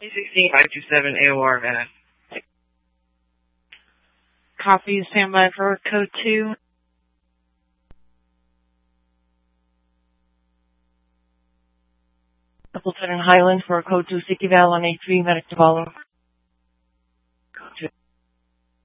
C16-527 AOR, Vanna. Copy, stand by for code 2. Appleton and Highland for code 2, Sikival on A3, medic to follow.